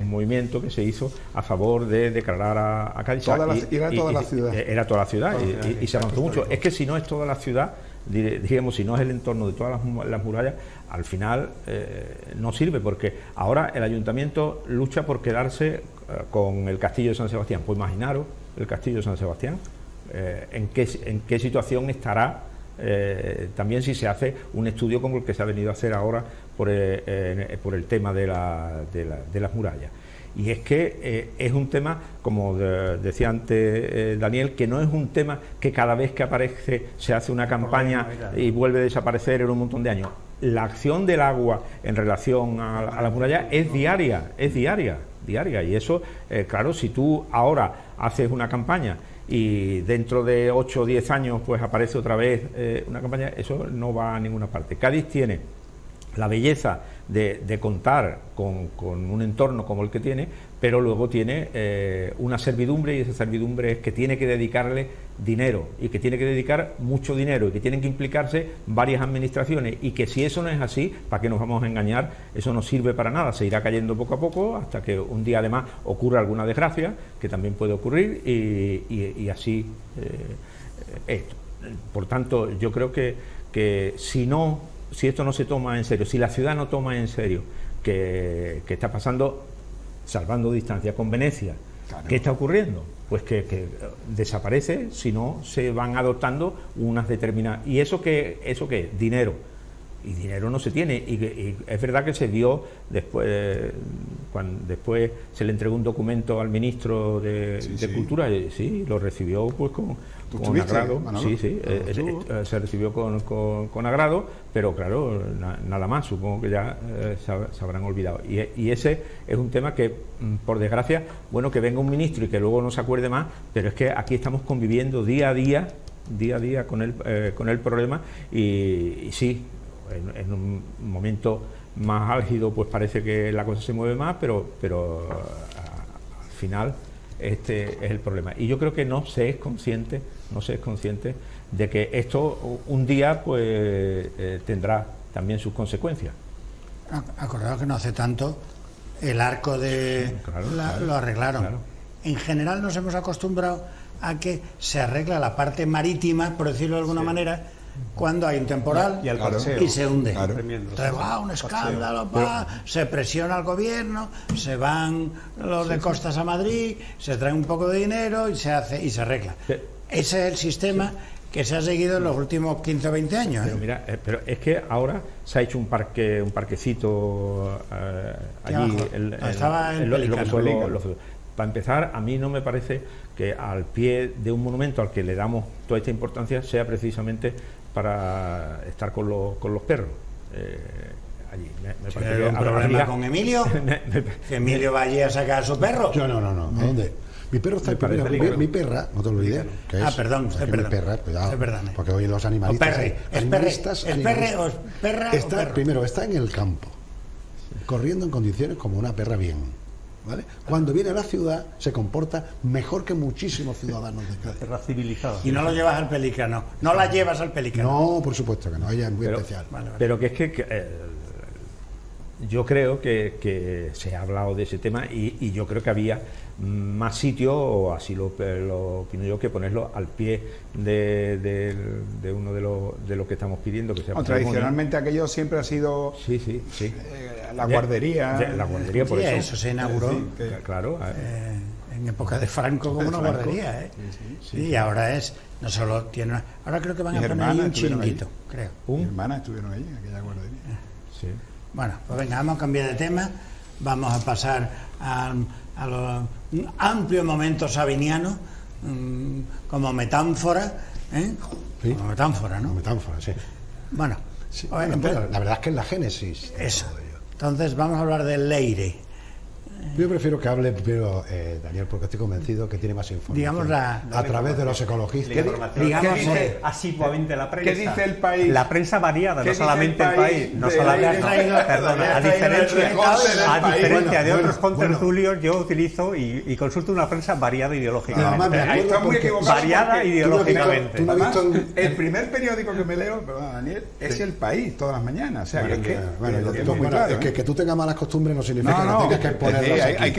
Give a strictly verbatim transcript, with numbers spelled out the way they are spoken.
movimiento que se hizo a favor de declarar a, a Cádiz. Toda la, y, era y, toda y, la ciudad. Era toda la ciudad toda y, la ciudad, y, y se avanzó mucho. Es que si no es toda la ciudad, digamos, si no es el entorno de todas las, las murallas, al final eh, no sirve, porque ahora el ayuntamiento lucha por quedarse eh, con el castillo de San Sebastián. Pues imaginaros el castillo de San Sebastián, eh, en, qué, en qué situación estará, eh, también si se hace un estudio como el que se ha venido a hacer ahora por, eh, eh, por el tema de, la, de, la, de las murallas. Y es que eh, es un tema, como de, decía antes eh, Daniel, que no es un tema que cada vez que aparece se hace una campaña y vuelve a desaparecer en un montón de años. La acción del agua en relación a, a la muralla es diaria, es diaria, diaria. Y eso, eh, claro, si tú ahora haces una campaña y dentro de ocho o diez años pues aparece otra vez eh, una campaña, eso no va a ninguna parte. Cádiz tiene la belleza de, de contar con, con un entorno como el que tiene, pero luego tiene eh, una servidumbre, y esa servidumbre es que tiene que dedicarle dinero, y que tiene que dedicar mucho dinero, y que tienen que implicarse varias administraciones, y que si eso no es así, ¿para qué nos vamos a engañar? Eso no sirve para nada, se irá cayendo poco a poco hasta que un día además ocurra alguna desgracia, que también puede ocurrir, y, y, y así eh, esto. Por tanto, yo creo que, que si no si esto no se toma en serio, si la ciudad no toma en serio que, que está pasando, salvando distancia con Venecia, claro. ¿Qué está ocurriendo? Pues que, que desaparece si no se van adoptando unas determinadas... ¿Y eso qué, eso qué? Dinero. Y dinero no se tiene. Y, y es verdad que se dio después, cuando después se le entregó un documento al ministro de, sí, de sí. Cultura, y sí, lo recibió pues con, con agrado. Manolo? Sí, sí, eh, eh, se recibió con, con, con agrado, pero claro, na, nada más, supongo que ya eh, se, se habrán olvidado. Y, y ese es un tema que, por desgracia, bueno, que venga un ministro y que luego no se acuerde más, pero es que aquí estamos conviviendo día a día, día a día con el, eh, con el problema, y, y sí, En, en un momento más álgido pues parece que la cosa se mueve más, pero, pero a, al final este es el problema. Y yo creo que no se es consciente, no se es consciente de que esto un día pues eh, tendrá también sus consecuencias. Acordaos que no hace tanto el arco de claro, la, claro, lo arreglaron. Claro. En general nos hemos acostumbrado a que se arregla la parte marítima, por decirlo de alguna sí. manera, cuando hay un temporal y, y, claro, y se hunde. Claro. Entonces va un escándalo, va, se presiona al gobierno, se van los de costas a Madrid, se trae un poco de dinero y se hace y se arregla. Sí. Ese es el sistema sí. que se ha seguido en los últimos quince o veinte años. Pero, ¿eh? mira, eh, pero es que ahora se ha hecho un parque, un parquecito eh, allí. El, el, estaba el, el, el, suelo, los, para empezar, a mí no me parece que al pie de un monumento al que le damos toda esta importancia sea precisamente para estar con los, con los perros eh, allí. Me, me parece que un problema habría... con Emilio. me, me... que Emilio va allí a sacar a su perro. Yo no, no, no. ¿A dónde? Mi perro está primero, mi, mi perra, no te olvides. Que es, ah, perdón, usted es perdón. Mi perra, cuidado. Perdone. Porque hoy los animalistas. O perre. Es animalistas, perre, animalistas, es perre, o perra está, o perro. Primero, está en el campo, corriendo en condiciones como una perra bien. ¿Vale? Cuando viene a la ciudad se comporta mejor que muchísimos ciudadanos de Cádiz. Perra civilizada. Y no lo llevas al pelícano, no la llevas al pelícano. No, por supuesto que no, ella es muy pero, especial. Vale, vale. Pero que es que, que eh, yo creo que, que se ha hablado de ese tema y, y yo creo que había más sitio, o así lo, lo opino yo, que ponerlo al pie de, de, de uno de los de lo que estamos pidiendo. Que sea o tradicionalmente aquello siempre ha sido sí, sí, sí. Eh, la guardería. De, de, la guardería, por sí, eso. Eso se inauguró. Sí, que, claro. Eh, en época de Franco como una guardería, ¿eh? Sí, sí, sí, y sí. ahora es, no solo tiene una, ahora creo que van a poner ahí un chiringuito, creo. ¿Un? Mis hermanas estuvieron ahí en aquella guardería. Sí. Bueno, pues venga, vamos a cambiar de tema, vamos a pasar a, a los un amplio momento sabiniano um, como metáfora, ¿eh? Sí. Como metáfora, ¿no? Como metáfora, sí. Bueno, sí. Bueno, entonces, la verdad es que es la génesis. Eso. Entonces vamos a hablar del Leire. Yo prefiero que hable primero eh, Daniel, porque estoy convencido que tiene más información. Digamos la, a través de los ecologistas. ¿Qué, digamos, ¿qué dice asiduamente la prensa? ¿Qué dice el país? La prensa variada, no solamente el país, el país no solamente, traído, perdón, a diferencia, a diferencia bueno, de bueno, otros contertulios, bueno. yo utilizo y, y consulto una prensa variada ideológicamente. Además, ahí está muy equivocado. Variada ideológicamente. Tú no has visto, tú no has visto el, el primer periódico que me leo, perdón, Daniel, es sí. El País, todas las mañanas. O sea, bueno, que, que, bueno, que, tú, es bueno, claro, es que, ¿eh? que tú tengas malas costumbres no significa no, no, que tengas que ponerlas hay, aquí. hay que